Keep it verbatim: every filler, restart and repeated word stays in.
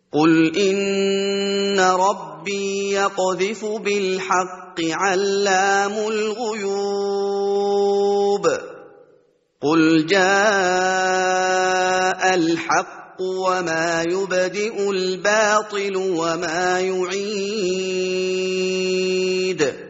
قُلْ إِنَّ رَبِّي يَقْذِفُ بِالْحَقِّ عَلَّامُ الْغُيُوبِ قُلْ جَاءَ الْحَقُّ وَمَا يُبْدِئُ الْبَاطِلُ وَمَا يُعِيدُ